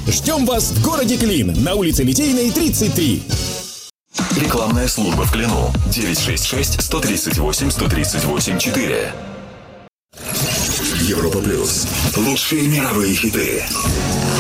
Ждем вас в городе Клин на улице Литейной, 33. Рекламная служба в Клину. 966-138-138-4. Европа Плюс. Лучшие мировые хиты.